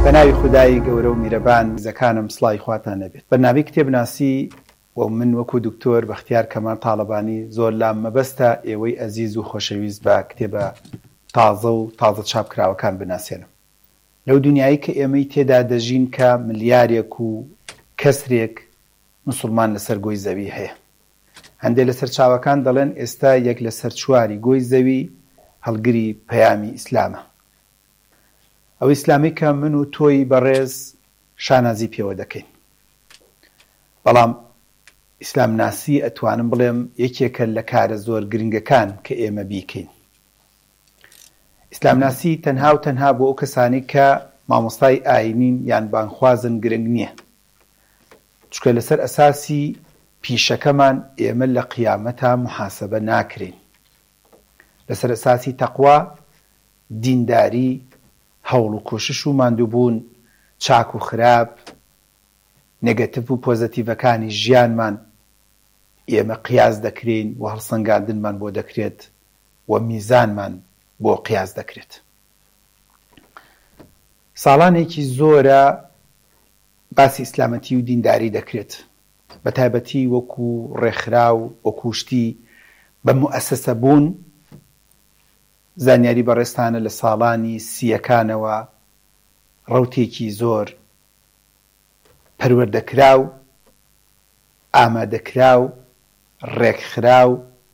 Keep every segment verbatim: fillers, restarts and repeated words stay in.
بەناوی خودای گەورە و میرەبان زەکانم سڵای خواتان لەبێت. بەناوی کتێبناسی و من وەکو دکتۆر بەختیار کەمال تاڵەبانی زۆر لام مەبەستە ئێوەی ئەزیز و خۆشەویست بە کتێبە تازە و تازە چاپکراوەکان بناسێنم. لەو دنیایی کە ئێمەی تێدا دەژین کە ملیارێک و کەسرێک مسلمان لەسەر گۆی زەوی هەیە. هەندێک لەسەر چاوەکان دەڵێن ئێستا یەک لەسەر چواری گۆی زەوی هەڵگری پەیامی ئیسلامە. ئەو ئیسلامی کە من و تۆی بەڕێز شانازی پێوە دەکەین. بەڵام ئیسلام ناسی ئەتوانم بڵێم یەکێکە لە کارە زۆر گرنگەکان کە ئێمە بیکەین. ئیسلام ناسی تەنها و تەنها بۆ ئەو کەسانی کە مامۆستای ئاینین یان بانخوازن گرنگ نییە. چونکە لەسەر ئەساسی پیشەکەمان ئێمە لە قیامەتا محاسەبە ناکرین. لەسەر ئەساسی تەقوا، دینداری، هەوڵ و کۆشش و ماندووبوون، چاک و خراپ، نێگەتیڤ و پۆزەتیڤەکانی ژیانمان ئێمە قیاس دەکرین و هەڵسەنگاندنمان بۆ دەکرێت و میزانمان بۆ قیاس دەکرێت. ساڵانێکی زۆرە باسی ئیسلامەتی و دینداری دەکرێت، بە تایبەتی وەکو ڕێکخرا و وەکوشتی بە موئەسسە بوون. زانیاری بەڕێستانە لە ساڵانی سیەکانەوە ڕەوتێکی زۆر پەروەردەکراو، ئامادەکراو، ڕێکخراو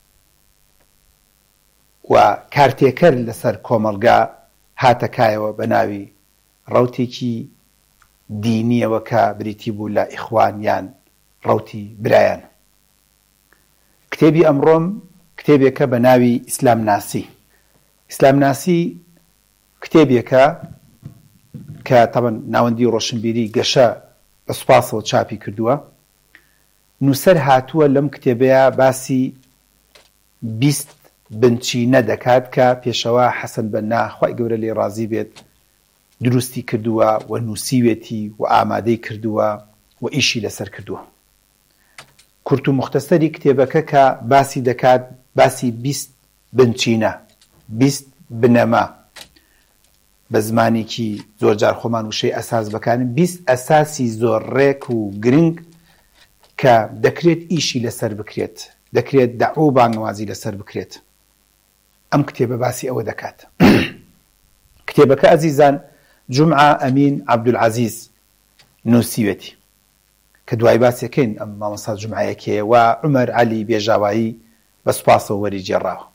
و کارتێکەر لەسەر کۆمەڵگا هاتەکایەوە بە ناوی ڕەوتێکی دینیەوە کە بریتی بوو لە ئیخوانیان ڕەوتی برایان. کتێبی ئەمڕۆم کتێبێکە بە ناوی ئیسلام ناسی. ئیسلام ناسی کتێبێکە کە تەبەن ناوەندی ڕۆشنبیری گەشە بە سوپاسەوە چاپی کردووە. نووسەر هاتووە لەم کتێبەیە باسی بیست بنچینە دەکات کە پێشەوە حەسەن بەنا خوای گەورە لێ ڕازی بێت دروستی کردووە و نووسیوێتی و ئامادەی کردووە و ئیشی لەسەر کردووە. کورت و مختصری کتێبەکە کە باسی دەکات باسی بیست بنچینە، بیست بنەما، بە زمانێکی زۆر جار خۆمان وشەی ئەساس بەکانن، بیست ئەساسی زۆر ڕێک و گرنگ کە دەکرێت ئیشی لەسەر بکرێت، دەکرێت دەعوە و بانگوازی لەسەر بکرێت. ئەم کتێبە باسی ئەوە دەکات. کتێبەکە ئەزیزان جومعە ئەمین عەبدولعەزیز نووسیوێتی کە دوای باسیەکەین ئەم مامۆستا جومعەیەکێ و عومەر عەلی بێژاوایی بە سوپاسەوە وەری جێڕاوە.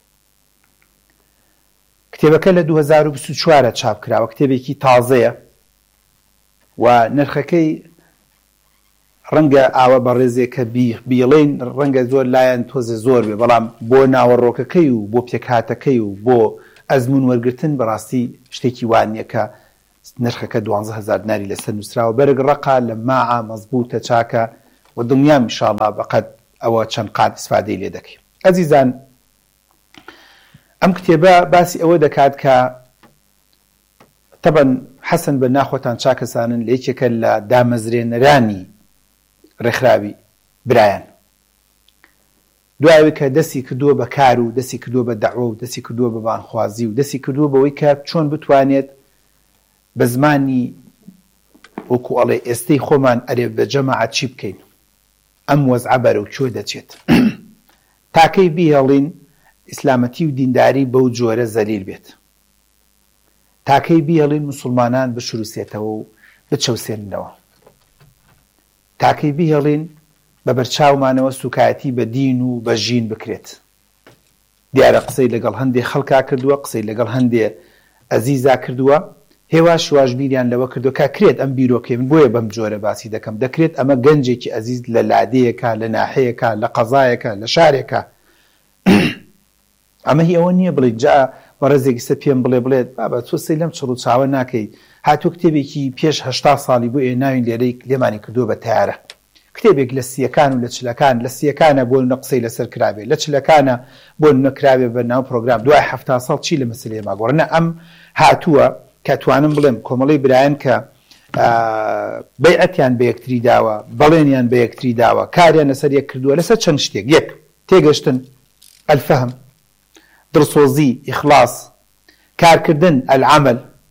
کتێبەکە لە دوو هەزار و بیست و چوارە چاپ کراوە، کتێبێکی تازەیە و نرخەکەی ڕەنگە ئاوە بە ڕێزێکە بیڵێن ڕەنگە زۆر لایەن تۆزە زۆر بێ، بەڵام بۆ ناوەڕۆکەکەی و بۆ پێکهاتەکەی و بۆ ئەزمون وەرگرتن بەڕاستی شتێکی وانییە کە نرخەکە دوانزە هەزار دیناری لەسەر نووسراوە. بەرگ ڕقا لە ماعە مەزبووتە چاکە و دڵنیام ئینشاڵڵا بەقەد ئەوە چەند قات ئیسفادەی لێ دەکەین. ئەزیزان، ئەم کتێبە باسی ئەوە دەکات کە تەبەن حەسەن بەنا خۆتان چاکەسانن لە یەکێکە لە دامەزرێنەرانی ڕێکخراوی برایان. دوایەوەی کە دەستی کردووە بە کار و دەستی کردووە بە دەعوە و دەستی کردووە بە بانخوازی و دەستی کردووە بەوەی کە چۆن بتوانێت بە زمانی وەکو ئەڵێ ئێستەی خۆمان ئەرێ بە جەماعەت چی بکەین، ئەم وەزعە بەرەو کوێ دەچێت. تاکەی بیهێڵین ئیسلامەتی و دینداری بەو جۆرە زەلیل بێت، تاکەی بیهێڵین موسڵمانان بشروسێتەوە و بچەوسێننەوە، تاکەی بیهێڵین بە بەرچاومانەوە سوکایەتی بە دین و بە ژین بکرێت. دیارە قسەی لەگەڵ هەندێک خەڵکا کردووە، قسەی لەگەڵ هەندێک ئەزیزا کردووە، هێوا شواژبیریان لەوە کردو کە کرێت ئەم بیرۆکێ من بۆیە بەم جۆرە باسی دەکەم، دەکرێت ئەمە گەنجێکی ئەزیز لە لادەیەکە، لە ناحەیەکە، لە قەزایەکە، لە شارێکە. ئەمە هی ئەوە نییە بڵێ جا بەڕێزێکی سە پێم بڵێ بڵێت بابە تۆ سەی لەم چڕ و چاوە ناکەی، هاتوو کتێبێکی پێش هەشتا ساڵی بۆ ئێ ناوین لێرەی لێمانی کردووە بە تیارە. کتێبێک لە سیەکان و لە چلەکان، لە سیەکانە بۆ نە قسەی لەسەر کرابێ، لە چلەکانە بۆ نەکرابێ بە ناو پرۆگرام. دوای هەفتا ساڵ چی لە مەسلەیە ماگۆڕنە ئەم هاتووە کە توانم بڵێم کۆمەڵی برایان کە بەیعەتیان بە یەکتری داوە، بەڵێنیان بە یەکتری داوە، کاریان لەسەر یەک کردووە لەسەر چەند شتێک. یەک تێگەشتن، الفهم، دڵسۆزی، ئیخلاص، کارکردن، العمل،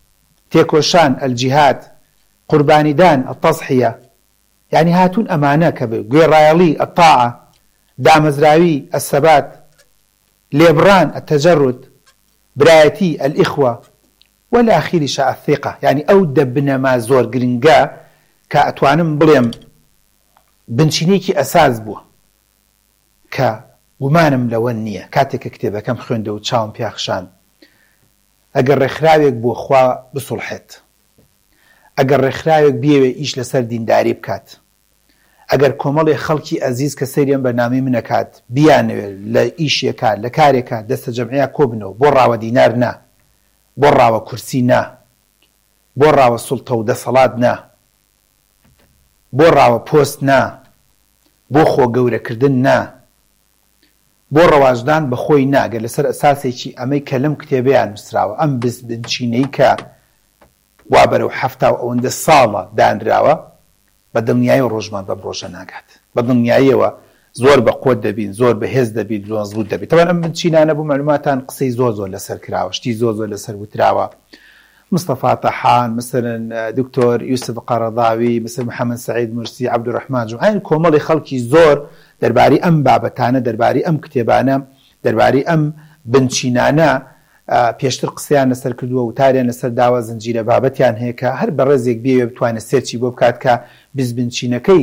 تێکۆشان، الجهاد، قوربانیدان، التضحية، يعني هاتون أمانة كبير، گوێڕایەڵی، الطاعة، دامەزراوی، الثبات، لێبڕان، التجرد، برایەتی، الإخوة، والآخر شاء الثقة. يعني أو دبنەما زۆر گرنگە کە ئەتوانم بڵێم بنچینەیەکی ئەساس بووە کە گومانم لەوە نییە کاتێک کە کتێبەکەم خوێندە و چاوم پیاخشان. ئەگەر ڕێکخراوێک بۆ خوا بسوڵحێت، ئەگەر ڕێکخراوێک بێوێ ئیش لەسەر دینداری بکات، ئەگەر کۆمەڵی خەڵکی ئەزیز کە سەیریان بەنامی منەکات بیانەوێت لە ئیشێکە لە کارێکە دەستە جەمعیە کۆبنەوە، بۆ ڕاوە دینار نا، بۆ ڕاوە کورسی نا، بۆ ڕاوە سوڵتە و دەسەڵات نا، بۆ ڕاوە پۆست نا، بۆ خۆ گەورەکردن نا، بۆ ڕەواژدان بە خۆی ناگە لەسەر ئەساسێکی ئەمەی کە لەم کتێبەیان نووسراوە، ئەم بنچینەی کە وا بەرەو هەفتا و ئەوەندە ساڵە دانراوە، بە دڵنیایی ڕۆژمان بەم ڕۆژە ناگات، بە دڵنیاییەوە زۆر بە قۆت دەبین، زۆر بەهێز دەبین، زۆر مەزبوط دەبین. تەوان ئەم بنچینانە بوو معلوماتان قسەی زۆر زۆر لەسەر کراوە، شتی زۆر زۆر لەسەر وتراوە. مصطفى طحان، مثلا دكتور يوسف قرضاوي، مثلا محمد سعيد مرسي، عبد الرحمن جمعان، كومەڵی خەڵکی زۆر دەرباری ئەم بابەتانە، دەرباری ئەم کتێبانە، دەرباری ئەم بنچینانە پێشتر قسەیان لەسەر کردووە و تاریان لەسەر داوە زنجیرە بابەتیان هەیە کە هەر بەڕێزێک بێوێ بتوانێت سێرچی بۆ بکات کە بیست بنچینەکەی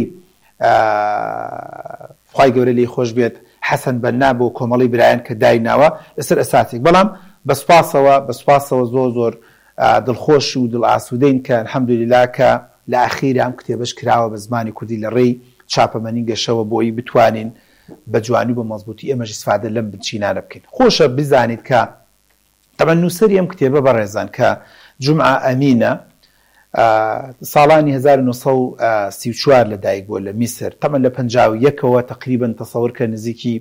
خوای گەورە لێی خۆش بێت حەسەن بەنا بۆ کۆمەڵی برایان کە دایناوە لەسەر ئەساسێک. بەڵام بەسپاسەوە بەسپاسەوە زۆر زۆر دڵخۆش و دڵ ئاسوودەین کە الحەمدولیلا کە لە ئاخیری ئەم کتێبەش کراوە بە زمانی کوردی لە ڕێی چاپەمەنی گەشەوە بۆی بتوانین بە جوانی و بە مەزبوطی ئێمەش ئیسفادە لەم بنچینانە بکەین. خۆشە بزانیت کە طبعا نووسەری ئەم کتێبە بەڕێزان کە جومعە ئەمینە ساڵانی هەزار و نۆ سەد و سی و چوار لەدایک بووە لە میسر، طبعا لە پەنجا و یەکەوە تقریبا تەسەوڕ کە نزیکی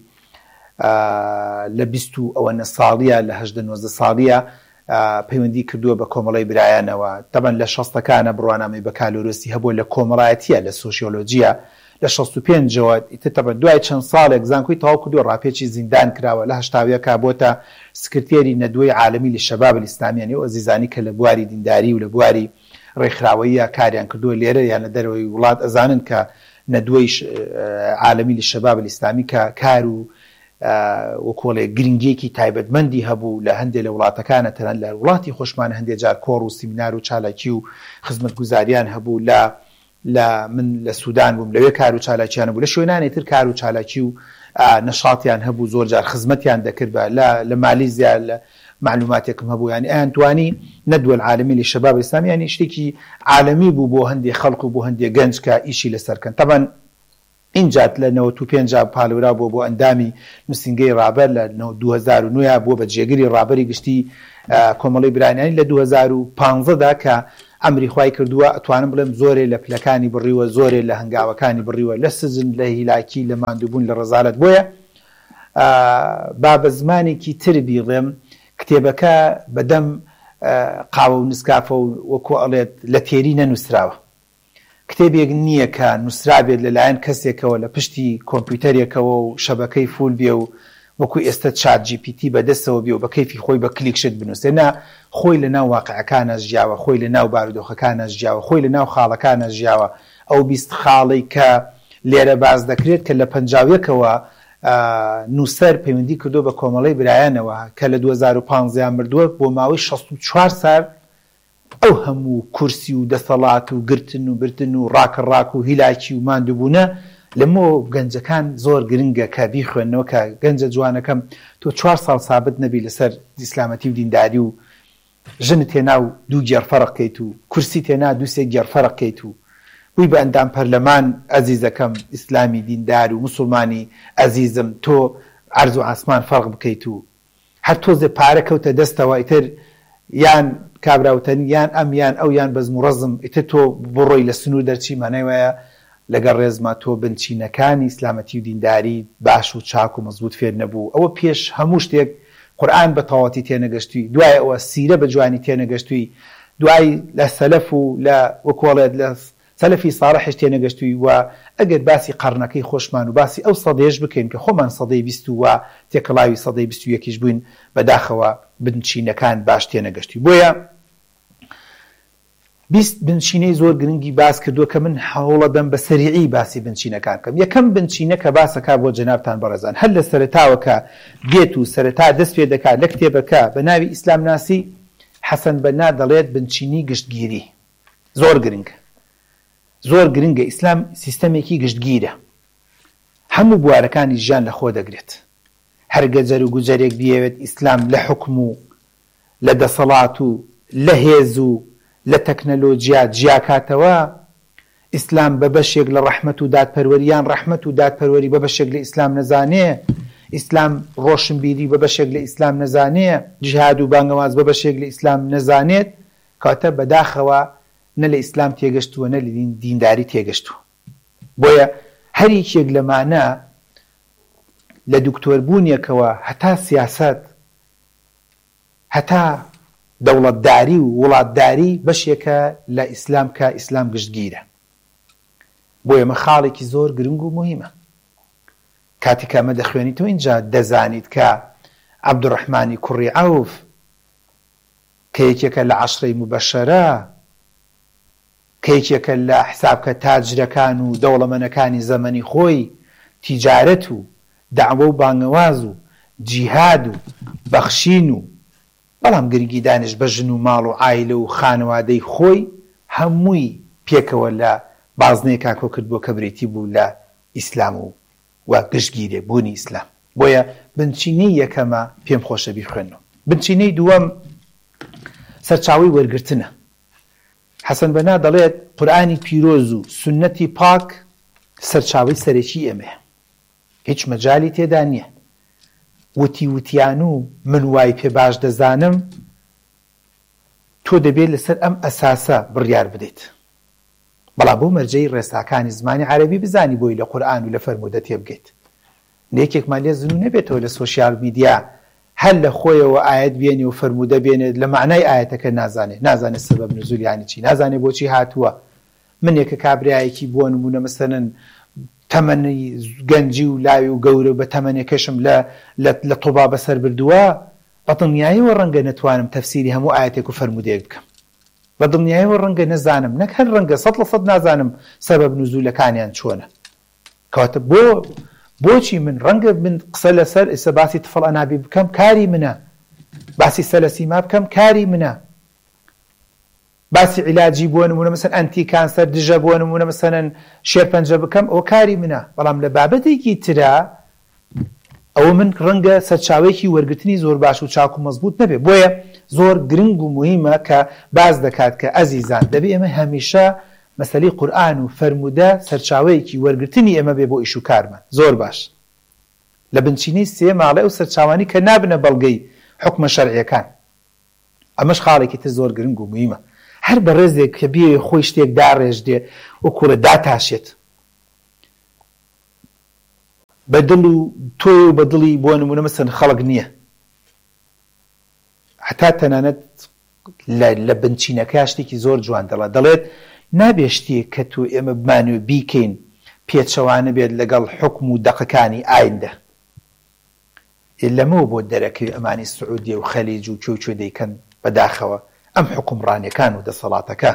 لە بیست و ئەوەنە ساڵیە لە هەژدە نۆزدە ساڵیە پەیوەندی کردووە بە کۆمەڵی برایانەوە. طبعا لە شەستەکانە بڕوانامەی بە کالۆرۆسی هەبووە لە کۆمەڵایەتیە لە سۆشیۆلۆجیە لە شەست و پێنجەوە ئیتر طبعا دوای چەند ساڵێک زانکۆی تەواو کردووە ڕاپێکی زیندان کراوە لە هەشتاویەکە بۆتە سکرتێری نەدوەی عالەمی لشەباب الئیسلامی، یعنی ئەو عەزیزانی کە لە بواری دینداری و لە بواری ڕێکخراوەیە کاریان کردووە لێرە یان لە دەرەوەی وڵات ئەزانن کە نەدوەی عالەمی لشەباب الئیسلامی کە کار و وەکۆڵێ گرنگێکی تایبەتمەندی هەبوو لە هەندێک لە وڵاتەکانە تەنان لە وڵاتی خۆشمان هەندێک جار کۆڕ و سیمینار و چالاکی و خزمەتگوزاریان هەبوو. لە لە من لە سوودان بووم لەوێ کار و چالاکیان هەبوو، لە شوێنانی تر کار و چالاکی و نەشاتیان هەبوو، زۆر جار خزمەتیان دەکرد بە لە مالیزیا لە معلوماتێکم هەبوو. یانی ئەیان توانی نەدوە العالەمی لشەباب الئیسلامی، یانی شتێکی عالەمی بوو بۆ هەندێک خەڵک و بۆ هەندێک گەنج کە ئیشی لەسەرکەن. طبعا اینجات لە نەوەت و پێنج پاڵورا بۆ بۆ ئەندامی نووسنگەی ڕابەر لە دوو هەزار و نۆ بووە بە جێگیری ڕابەری گشتی کۆمەڵی برایانی لە دوو هەزار و پانزەدا کە ئەمری خوای کردووە ئەتوانم بڵێم زۆرێ لە پلەکانی بڕیوە، زۆرێ لە هەنگاوەکانی بڕیوە، لە سزن، لە هیلاکی، لە ماندووبوون، لە ڕەزالەت. بۆیە با بە زمانێکی تر بیڵێم کتێبەکە بەدەم قاوە و نسکافە و وەکو ئەڵێت لە تێری نەنووسراوە، کتێبێک نییە کە نووسرابێت لەلایەن کەسێکەوە لە پشتی کۆمپیوتەرێکەوە و شەبەکەی فول بێ و وەکو ئێستا چات جی پی تی بەدەستەوە بێ و بە کەیفی خۆی بە کلیکشت بنووسێ. نا، خۆی لە ناو واقعەکانە ژیاوە، خۆی لە ناو بارودۆخەکانە ژیاوە، خۆی لە ناو خاڵەکانە ژیاوە. ئەو بیست خاڵی کە لێرە باز دەکرێت کە لە پەنجاویەکەوە نووسەر پەیوەندی کردو بە کۆمەڵی برایانەوە کە لە دوو هەزار و پانزە مردووە بۆ ماوەی شەست و چوار سال ئەو هەموو کورسی و دەسەڵات و گرتن و برتن و ڕاکەڕاک و هیلاکی و ماندووبوونە لەمۆ گەنجەکان زۆر گرنگە کە بیخوێنەوە کە گەنجە جوانەکەم تۆ چوار ساڵ سابت نەبی لەسەر ئیسلامەتی و دینداری و ژنت تێنا و دوو گێڕفەرق بکەیت و کورسی تێنا دووسێک گێڕفەرق بکەیت و بووی بە ئەندام پەرلەمان ئەزیزەکەم ئیسلامی دیندار و موسڵمانی ئەزیزم تۆ عەرز و ئاسمان فەرق بکەیت و هەر تۆزێ پارە کەوتە دەستەوە ئیتر یان کابراوتنی یان ئەم یان ئەو یان بەزم و ڕەزم ئیتر تۆ بڕۆی لە سنوور دەرچی مانای وایە لەگەڵ ڕێزما تۆ بنچینەکانی ئیسلامەتی و دینداری باش و چاک و مەزبوط فێر نەبوو. ئەوە پێش هەموو شتێک قورئان بە تەواوەتی تێنەگەشتووی، دوای ئەوە سیرە بە جوانی تێنەگەشتووی، دوای لە سەلەف و لە وەکوڵێت لە سەلەفی ساڵحش تێنەگەشتووی. و ئەگەر باسی قەرنەکەی خۆشمان و باسی ئەو سەدەیەش بکەین کە خۆمان سەدەی بیست و تێکەڵاوی سەدەی بیست و یەکیش بووین بەداخەوە بنچینەکان باش تێنەگەشتووی. بۆیە بیست بنچینەی زۆر گرنگی باس کردووە کە من هەوڵەدەم بە سەریعی باسی بنچینەکان بکەم. یەکەم بنچینە کە باسەکە بۆ جەنابتان بەڕێزان هەر لە سەرەتاوە کە بێت و سەرەتا دەست پێ دەکات لە کتێبەکە بە ناوی ئیسلام ناسی حەسەن بەنا دەڵێت بنچینی گشتگیری زۆر گرنگە زۆر گرنگە. ئیسلام سیستەمێکی گشتگیرە، هەموو بوارەکانی ژیان لە خۆ دەگرێت. هەر گەجەر و گوجەرێک بیەوێت ئیسلام لە حکم و لە دەسەڵات و لە هێز و لە تەکنەلۆجیا جیاکاتەوە. ئیسلام بە بەشێک لە ڕەحمەت و دادپەروەریان ڕەحمەت و دادپەروەری بە بەشێک لە ئیسلام نەزانێ، ئیسلام ڕۆشنبیری بە بەشێک لە ئیسلام نەزانێ، جیهاد و بانگەواز بە بەشێک لە ئیسلام نەزانێت، کاتە بەداخەوە نە لە ئیسلام تێگەشتووە نە لە دینداری تێگەشتووە. بۆیە هەریکێک لەمانە لە دوکتۆربوونیەکەوە هەتا سیاست هەتا دەوڵەتداری و وڵاتداری بەشێکە لە ئیسلام کە ئیسلام گشتگیرە. بۆ ئێمە خاڵێکی زۆر گرنگ و مهمە. کاتێک ئەمە دەخوێنیتەوە اینجا دەزانیت کە عەبدوڕەحمانی کوڕی عەوف کە یەکێکە لە عەشرەی موبەشەرە، کە یەکێکە لە حسابکە تاجرەکان و دەوڵەمەندەکانی زەمەنی خۆی، تیجارەت و دەعوە و بانگەواز و جیهاد و بەخشین و بەڵام گرنگی دانش بە ژن و ماڵ و عایلە و خانەوادەی خۆی هەمووی پێکەوە لە بازنەیەکا کۆ کرد بۆ کە بریتی بوو لە ئیسلام و و گشتگیرێ بوونی ئیسلام. بۆیە بنچینەی یەکەمە پێم خۆشە بیخوێنەوە. بنچینەی دووەم سەرچاوەی وەرگرتنە. حەسەن بەنا دەڵێت قورئانی پیرۆز و سونەتی پاک سەرچاوەی سەرەکی ئێمەیە، هیچ مەجالی تێدا نییە. وتی وتیان و من وای پێ باش دەزانم، تۆ دەبێت لەسەر ئەم ئەساسە بڕیار بدەیت. بەڵام بۆ مەرجەی ڕێساکانی زمانی عەرەبی بزانی بۆی لە قورئان و لە فەرموودە تێبگەیت. یەکێکمان لێ زنو نەبێتەوە لە سۆشیال میدیا هەر لە خۆیەوە ئاەت بێنێ و فەرموودە بێنێت لە معنای ئاەتەکە نازانێت، نازانێت سەبەب نزولی یانی چی، نازانێت بۆچی هاتووە. من یەکە کابرایەکی بۆ نمونە مەسەلەن تەمەنی گەنجی و لاوی و گەورە بە تەمەنێکەشم لە تۆبا بەسەر بردووە، بە دڵنیاییەوە ڕەنگە نەتوانم تەفسیری هەموو ئاەتێک و فەرموودەیەک بکەم، بە دڵنیاییەوە ڕەنگە نەزانم، نەک هەر ڕەنگە سەد لە سەد نازانم سەبەب نزولەکانیان چۆنە. کەواتە بۆ بۆچی من ڕەنگە من قسە لەسەر ئێستا باسی تفڵ ئەنابی بکەم کاری منە، باسی سەلەسیما بکەم کاری منە، باسی عیلاجی بۆ نمونە مەسەن ئەنتی کانسەر دژە بۆ نمونە مەسەن شێرپەنجە بکەم ئەوە کاری منە. بەڵام لە بابەتێکی ترە ئەوە من ڕەنگە سەرچاوێکی وەرگرتنی زۆر باش و چاک و مەزبوط نەبێ. بۆیە زۆر گرنگ و مهمە کە باز دەکات کە ئەزیزان دەبێ ئێمە هەمیشە مەسەلەی قورئان و فەرموودە سەرچاوەیەکی وەرگرتنی ئێمە بێ بۆ ئیش و کارمان. زۆر باش لە بنچینەی سێ ماڵێ و سەرچاوانی کە نابنە بەڵگەی حکمە شەرعیەکان. ئەمەش خاڵێکی تر زۆر گرنگ و مهمە. هەر بە ڕێزێک کە بێ خۆی شتێک داڕێژدێ و کوورە داتاشێت بە دڵ و تۆی و بە دڵی بۆ نمونە مەسەن خەڵک نییە، هەتا تەنانەت لە بنچینەکە شتێکی زۆر جوان دەڵێت دەڵێت نابێ شتێک کە تۆ ئێمە بمانوێ بیکەین پێچەوانە بێت لەگەڵ حکم و دەقەکانی ئایندە. لەمەوە بۆ دەرەکەوی ئەمانی سعودیە و خەلیج و کوێ دەیکەن بەداخەوە ئەم حکومڕانیەکان و دەسەڵاتەکە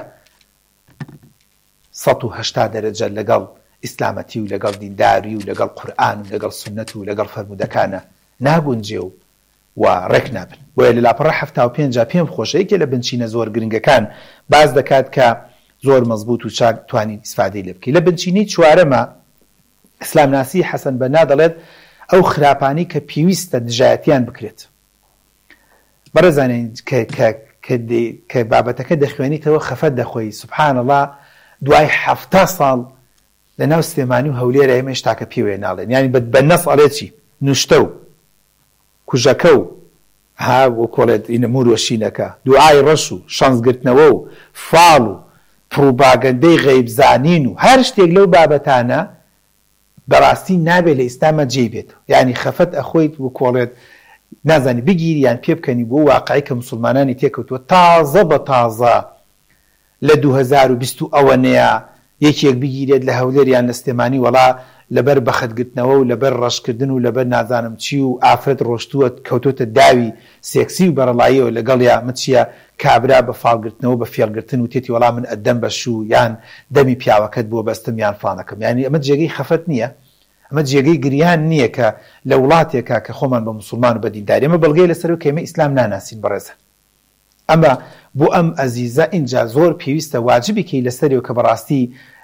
سەد و هەشتا دەرەجە لەگەڵ ئیسلامەتی و لەگەڵ دینداری و لەگەڵ قورئان و لەگەڵ سونەت و لەگەڵ فەرموودەکانە ناگونجێ و و ڕێک نابن. بۆیە لە لاپەڕە هەفتا و پێنجا پێم خۆشە یەکێ لە بنچینە زۆر گرنگەکان باز دەکات کە زۆر مەزبوط و چاک توانین ئیسفادەی لێ بکەی. لە بنچینەی چوارەمە ئیسلام ناسی حەسەن بەنا دەڵێت ئەو خراپانی کە پێویستە دژایەتیان بکرێت. بەڕێزانین کە بابەتەکە دەخوێنیتەوە خەفەت دەخۆی سوبحان الله دوای حەفتا ساڵ لە ناو سلێمانی و هەولێرە ئێمەش تاکە پێوێ ناڵێن، یعنی بە نەس ئەڵێ چی نوشتە و کوژەکە و ها بۆ کۆڵێت ئینە مورۆشینەکە دوعای ڕەش و شانزگرتنەوە و فاڵ و پروپاگەندەی غەیبزانین و هەر شتێک لەو بابەتانە بەڕاستی نابێت لە ئیسلامە جێی بێت. یعنی خەفەت ئەخۆیت و کۆڵێت نازانی بگیریان پێ بکەنی بۆ واقعی کە مسلمانانی تێکەوتووە تازە بە تازە لە دوو هەزار و بیست و ئەوەنەیە یەکێک بگیرێت لە هەولێریان لە سلێمانی وەڵا لەبەر بەخەتگرتنەوە و لەبەر ڕەشکردن و لەبەر نازانم چی و ئافرەت ڕۆشتووە کەوتۆتە داوی سێکسی و بەرەڵاییەوە لەگەڵ یا مچیە کابرا بە فاڵگرتنەوە بە فێڵگرتن و تێتی وەڵام من ئەدەم بە شوو یان دەمی پیاوەکەت بۆ بەستم یان فانەکەم. یعنی ئەمە جێگەی خەفەت نییە، ئەمە جێگەی گریان نییە کە لە وڵاتێکە کە خۆمان بە موسڵمان و بە دینداری ئەمە بەڵگەی لەسەر کە ئێمە ئیسلام ناناسین بەڕێزە. ئەمە بۆ ئەم ئەزیزە اینجا زۆر پێویستە واجبێکی لەسەریەوە کە بەڕاستی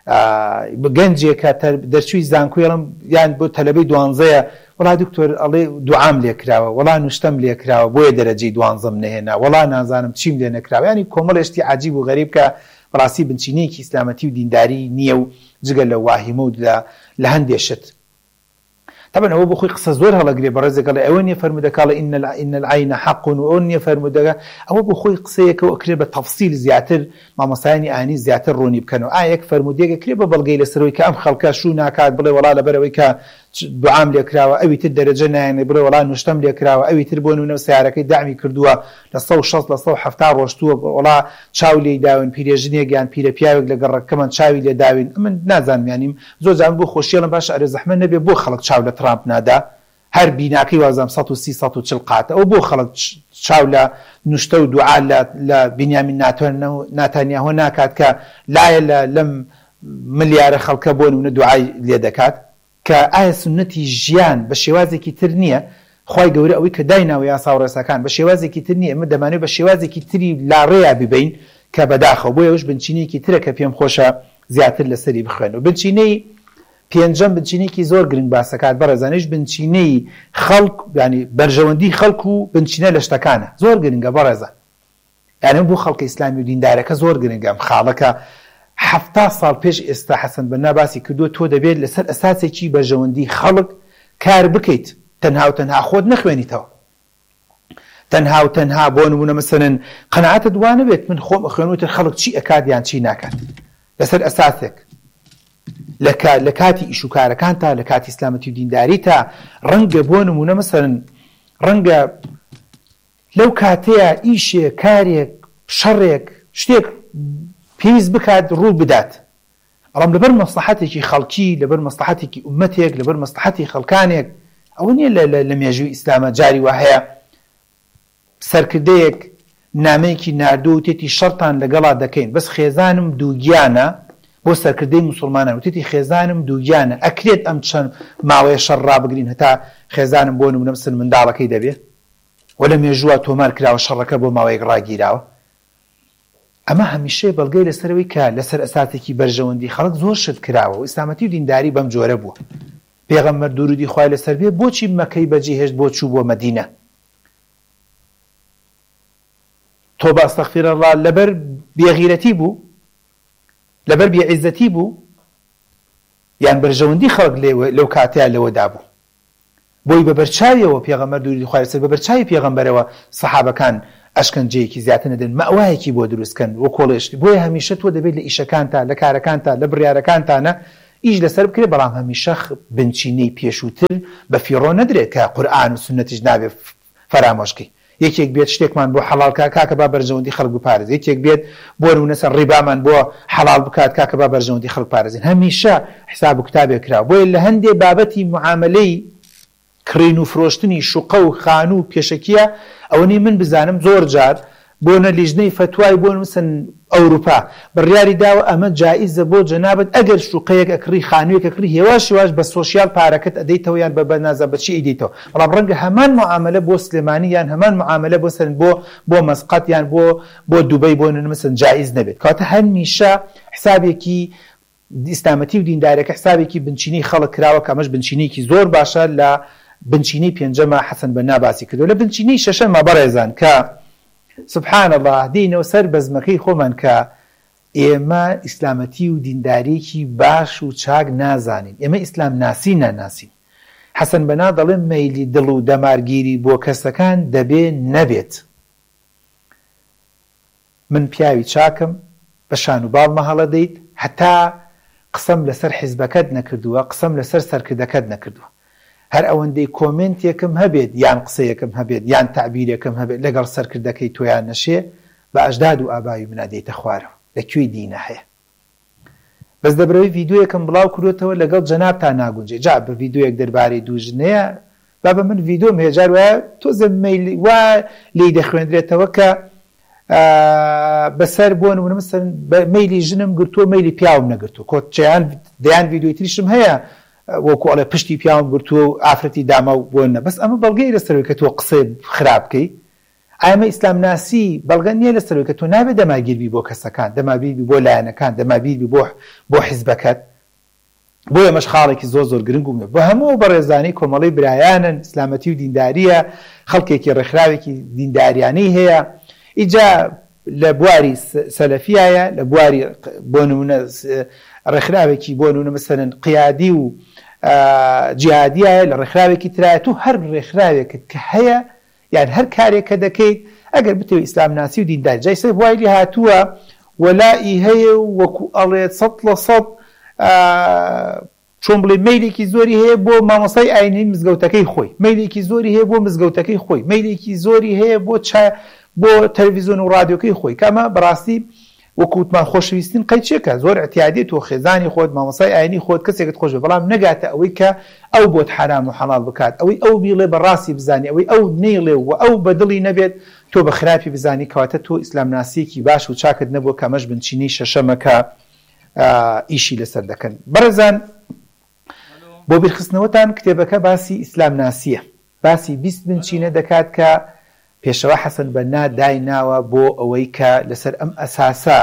گەنجێکە دەرچووی زانکۆێڵم یان بۆ تەلەبەی دوانزەیە وڵا دکتۆر ئەڵێ دوعام لێکراوە وڵا نوشتەم لێکراوە بۆیە دەرەجەی دوانزەم نەهێنا وڵا نازانم چیم لێ نەکراوە. ینی کۆمەڵێشتی عجیب و غەریب کە بەڕاستی بنچینەیەکی ئیسلامەتی و دینداری نییە و جگە لە واهیمە و لە هەندێشت. طبعا ئەوە بۆ خۆی قسە زۆر هەڵەگرێ بەڕێزێکەڵ ئەوە نیە فەرمودەکەڵە ئین العین حەق و ئەوە نیە فەرمودەکە ئەوە بۆ خۆی قسەیەکە و ئەکرێ بە تەفسیل زیاتر مامۆستایانی ئاینی زیاتر ڕوونی بکەنەوە. ئایا یەک فەرمودەیەک ئەکرێ بە بەڵگەی لەسەرەوەی کە ئەم خەڵکە شوو ناکات بڵێ وڵا لەبەرەوەی کە دوعام لێکراوە ئەوی تر دەرەجە نایەنێ بڵێ وڵا نوشتەم لێکراوە ئەوی تر بۆ نمونە سیارەکەی دامی کردووە لە سەد و شەست لە سەد و هەفتا ڕۆشتووە وڵا چاو لێی داوین پیرێژنێک یان پیرە پیاوێک لە گەڕەکەمان چاوی لێ داوین. من نازانم یانیم زۆر جان بۆ خۆشیێڵم باش ئەرێ زەحمە نەبێ بۆ خەڵک چاو لە ترامپ نادا هەر بیناکەی وازام سەد و سی سەد و چل قاتە ئەو بۆ خەڵک چاو لە نوشتە و دوعا لە بینیامین ناتانیاهۆ ناکات کە لایە لەم ملیارە خەڵکە بۆ نمونە دوعای لێ دەکات کە ئایا سنەتی ژیان بە شێوازێکی تر نییە. خی گەورە ئەوەی کە دایناوە یاسا و ڕێساکان بە شێوازێکی تر نییە ئمە دەمانێت بە شێوازێکی تری لاڕێیا ببین کە بەداخەوە بۆ ئەوش بنچینەیەکی ترە کە پێم خۆشە زیاتر لەسەری بخوێن. و بنچینەی پێنجەم بنچینەیەکی زۆر گرنگ باسەکات بەڕێزانش بنچینەی خەڵک ینی بەرژەوەندی خەڵک و بنچینە لە شتەکانە زۆر گرنگە بەڕێزە. یعنی بۆ خەڵکە ئیسلامی و دیندارەکە زۆر گرنگە. ئەم خاڵەکە هەفتا ساڵ پێش ئێستا حەسەن بەنا باسی کردووە تۆ دەبێت لەسەر ئەساسێکی بەرژەوەندی خەڵک کار بکەیت تەنها و تەنها خۆت نەخوێنیتەوە. تەنها و تەنها بۆ نمونە مەسەلەن قەناعەتت وانە بێت من خۆم ئەخوێنوتر خەڵک چی ئەکات یان چی ناکات لەسەر ئەساسێک لە کاتی ئیشوکارەکان تا لە کاتی ئیسلامەتی و دینداری تا ڕەنگە بۆ نمونە مەسەلەن ڕەنگە لەو کاتەیە ئیشێک کارێک شەڕێک شتێک پێویست بکات ڕوو بدات بەڵام لەبەر مەسلحەتێکی خەڵکی لەبەر مەسلحەتێکی ئومەتێک لەبەر مەسلحەتی خەڵکانێک ئەوە نییە لە مێژووی ئیسلامە جاری وا هەیە سەرکردەیەک نامەیەکی ناردوو و تێتی شەڕتان لەگەڵا دەکەین بەس خێزانم دووگیانە بۆ سەرکردەی موسڵمانان وتێتی خێزانم دووگیانە ئەکرێت ئەم چەند ماوەیە شەڕ ڕابگرین هەتا خێزانم بۆ نمونە مثل منداڵەکەی دەبێت وە لە مێژووە تۆمار کراوە شەڕەکە بۆ ماوەیەک ڕاگیراوە. ئەمە هەمیشەی بەڵگەی لەسەرەوەی کە لەسەر ئەساتێکی بەرژەوەندی خەڵک زۆر شت کراوە و ئیسلامەتی و دینداری بەم جۆرە بووە. پێغەمبەر دوورودی خوای لەسەر بێ بۆچی مەکەی بەجێهێشت بۆ چوو بۆ مەدینە؟ تۆ باستەغفیرەڵڵا لەبەر بێغیرەتی بوو لەبەر بێعیزەتی بوو یان بەرژەوەندی خەڵک لەو کاتەیە لەوەدا بوو بۆی بە بەرچاویەوە پێغەمبەر دووری خوای لەسەر بە بەرچاوی پێغەمبەرەوە سەحابەکان ئەشکەنجەیەکی زیاتر نەدەن مەوایەکی بۆ دروستکەن وە کۆڵێشتی بۆیە هەمیشە تۆ دەبێت لە ئیشەکانتا لە کارەکانتا لە بڕیارەکانتانە ئیش لەسەر بکرێت بەڵام هەمیشە بنچینەی پێشووتر بە فیڕۆ نەدرێت کە قورئان و سونەتیش نابێت فەرامۆشکی. یەکێک بێت شتێکمان بۆ حەڵال کات کاکە با بەرژەوەندی خەڵک بپارێز یەکێک بێت بۆ نمونەسەر ڕیبامان بۆ حەڵال بکات کاکە با بەرژەوەندی خەڵک پارێزین. هەمیشە حساب و کتابێک کراوە بۆیە لە هەندێک بابەتی معاملەی کڕین و فرۆشتنی شوقە و خان و پێشەکیە ئەوەنی من بزانم زۆر جار بۆ نە لیژنەی فتوای بۆ مثلا ئەوروپا بڕیاری داوە ئەمە جائیزە بۆ جەنابەت ئەگەر شوقەیەک ئەکڕی خانوویەک ئەکڕی هێواش هێواش بە سۆشیال پارەکەت ئەدەیتەوە یان بە بەنازە بەچی ئەدەیتەوە بەڵام ڕەنگە هەمان معاملە بۆ سلێمانی یان هەمان معاملە بۆ سەرن بۆ بۆ مەسقەت یان بۆ بۆ دوبەی بۆ مثلا جائیز نەبێت کاتە هەمیشە حسابێکی ئیسلامەتی و دیندارەکە حسابێکی بنچینەی خەڵک کراوە کە ئەمەش بنچینەیەکی زۆر باشە لە بنچینەی پێنجەمە حەسەن بەنا باسی کردو لە بنچینەی شەشەمە بەڕێزان کە سبحان الله دینەوە سەر بەزمەکەی خۆمان کە ئێمە ئیسلامەتی و دیندارێکی باش و چاک نازانین ئێمە ئیسلام ناسی ناناسین. حەسەن بەنا دەڵێن مەیلی دڵ و دەمارگیری بۆ کەسەکان دەبێ نەبێت. من پیاوی چاکم بە شان و باڵمە هەڵەدەیت هەتا قسەم لەسەر حیزبەکەت نەکردووە قسەم لەسەر سەرکردەکەت نەکردووە هەر ئەوەندەی کۆمنتێکم هەبێت یان قسەیەکم هەبێت یان تعبیرێکم هەبێت لەگەڵ سەرکردەکەی تۆیان نەشێ بە ئەجداد و ئابایی منە دێتە خوارەوە لەکوێی دینە هەیە. بەس دەبرەوەی ڤیدیۆیەکم بڵاو کردوێتەوە لەگەڵ جەنابتان ناگونجێ جا بە ڤیدیۆیەک دەربارەی دوو ژنەیە با بە من ڤیدیۆم هێجار وایە تۆزە مەیلی وا لی دەخوێندرێتەوە کە بەسەر بۆ نمونە مەسەڵەن مەیلی ژنم گرتووە مەیلی پیاوم نەگرتووە کۆچیان دەیان ڤیدیۆی تریشم هەیە وەکو ئەڵێ پشتی پیاوم گرتووە و ئافرەتی داما و بۆ نە بەس ئەمە بەڵگەی لەسەرەوەی کە تۆ قسەی خراپ بکەی ئەمە ئیسلام ناسی بەڵگە نییە لەسەرەوەی کە تۆ نابێت دەماگیربی بۆ کەسەکان دەمابیربی بۆ لایەنەکان دەمابیربی بۆ بۆ حیزبەکەت بۆ ئەمەش خاڵێکی زۆر زۆر گرنگ و بە هەموو بەڕێزانی کۆمەڵی برایانن ئیسلامەتی و دینداریە خەڵکێکی ڕێکخراوێکی دینداریانەی هەیە ئیجا لە بواری سەلەفیایە لە بواری بۆ نمونە ڕێکخراوێکی بۆ نمونە مەسەڵەن قیادی و جیهادیایە لە ڕێکخراوێکی ترایە تو هەر ڕێکخراوێکت کە هەیە یان هەر کارێکە دەکەیت ئەگەر بتەوە ئیسلام ناسی و دیندار جای سەر وای لێ هاتووە وەلایی هەیە و وەکو ئەڵێت سەد لە سەد چۆن بڵێ مەیلێکی زۆری هەیە بۆ مامۆستای ئاینی مزگەوتەکەی خۆی مەیلێکی زۆری هەیە بۆ مزگەوتەکەی خۆی مەیلێکی زۆری هەیە بۆ بۆ تەلەڤیزیۆن و رادیۆکەی خۆی کەمە بەڕاستی وەکووتمان خۆشەویستین قەیچێکە زۆر احتیاجێت و خێزانی خۆت مامۆستای ئاینی خۆت کەسێکت خۆش بەڵام نەگاتە ئەوەی کە ئەو بۆت حرام و حەڵال بکات ئەوەی ئەو بیڵێ بەڕاستی بزانی ئەوەی ئەو نەیڵێ و ئەو بەدڵی نەبێت تۆ بە خراپی بزانی کەواتە تۆ ئیسلام ناسیەکی باش و چاکت نەبووە کە ئەمەش بنچینی شەشەمەکە ئیشی لەسەر دەکەن بەڕێزان بۆ بیرخستنەوەتان کتێبەکە باسی ئیسلام ناسیە باسی بیست بنچینە دەکات کە پێشەوە حەسەن بەنا دایناوە بۆ ئەوەی کە لەسەر ئەم ئەساسە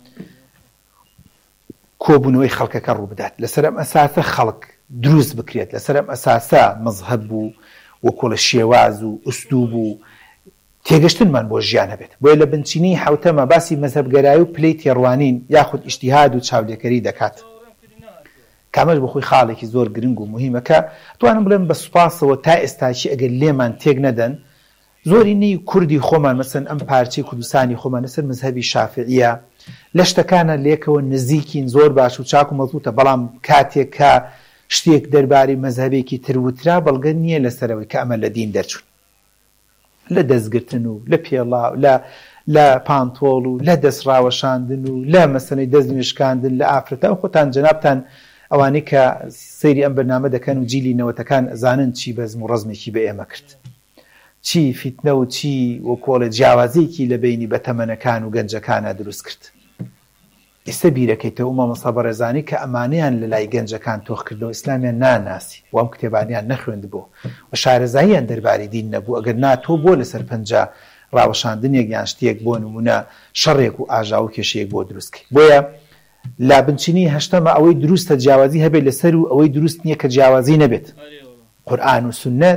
کۆبوونەوەی خەڵکەکە ڕوو بدات لەسەر ئەم ئەساسە خەڵک دروست بکرێت لەسەر ئەم ئەساسە مەزهەب بوو وەکۆڵە شێواز و ئوستوب و تێگەشتنمان بۆ ژیان هەبێت بۆیە لە بنچینی حوتەمە باسی مەزهەبگەرایی و پلەی تێڕوانین یاخود ئیجتیهاد و چاودێکەری دەکات کامەش بە خۆی خاڵێکی زۆر گرنگ و مهمەکە توانم بڵێم بە سوپاسەوە تا ئێستاچی ئەگەر لێمان تێک نەدەن زۆرینەی کوردی خۆمان مەسەن ئەم پارچەی کوردستانی خۆمان لەسەر مەزهەبی شافعیە لە شتەکانە لێکەوە نزیکین زۆر باش و چاک و مەزبوطە بەڵام کاتێک کە شتێک دەربارەی مەزهەبێکی تروترا بەڵگە نییە لەسەرەوەی کە ئەمە لە دین دەرچوون لە دەستگرتن و لە پێڵاو لە لە پانتۆڵ و لە دەستڕاوەشاندن و لە مەسەلەی دەست نوێشکاندن لە ئافرەتە و خۆتان جەنابتان ئەوانەی کە سەیری ئەم بەرنامە دەکەن و جیلی نەوەتەکان زانن چی بەزم و ڕەزمێکی بە ئێمە کرد چی فیتنە و چی وەکۆڵە جیاوازیەکی لە بینی بەتەمەنەکان و گەنجەکانە دروست کرد ئێستا بیرەکەیتەوە و مامۆستا بەڕێزانی کە ئەمانەیان لە لای گەنجەکان تۆخ کردەوە ئیسلامیان ناناسی و ئەم کتێبانیان نەخوێند بوو و شارەزاییان دەربارەی دین نەبوو ئەگەر ناتۆ بۆ لەسەر پەنجا ڕاوەشاندنێک یان شتێک بۆ نمونە شەڕێک و ئاژا و کێشەیەک بۆ دروستکەی بۆیە لا بنچینی هەشتەمە ئەوەی دروستە جیاوازی هەبێت لەسەر و ئەوەی دروست نییە کە جیاوازی نەبێت قورئان و سوننەت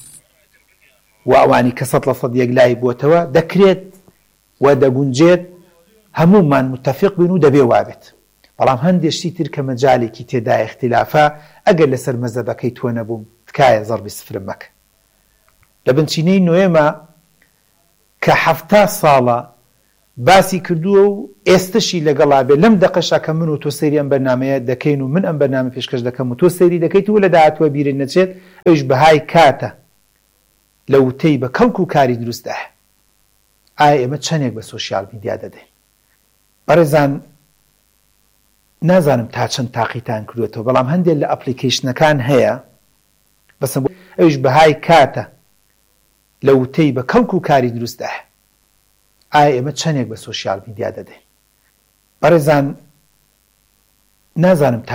و ئەوانی کە سەد لە سەد یەکلای بۆتەوە دەکرێت و دەگونجێت هەمومان متفق بین و دەبێ وابێت بەڵام هەندێشتی تر کە مەجالێکی تێدا اختلافە ئەگەر لەسەر مەزەبەکەی تۆ نەبووم تکایە زەڕبی سفرم مەکە لە بنچینەی نوێمە کە حەفتا ساڵە باسی کردووە و ئێستشی لەگەڵا بێ لەم دەقەشا کە من و تۆ سەیری ئەم بەرنامەیە دەکەین و من ئەم بەرنامە پێشکەش دەکەم و تۆ سەیری دەکەیت و لە داهاتوە بیرت نەچێت ئەوش بەهای کاتە لە وتەی بە کەڵک و کاری دروستە ئایا ئێمە چەندێک بە سۆشیال میدیا دەدەین بەڕێزان نازانم تا چەند تاقیتان کردوێتەوە بەڵام هەندێک لە ئەپلیکیشنەکان هەیە بەسم ئەوش بەهای کاتە لە وتەی بە کەڵک و کاری دروستە ئایا ئێمە چەندێک بە سۆشیال میدیا دەدەین بەڕێزان نازانم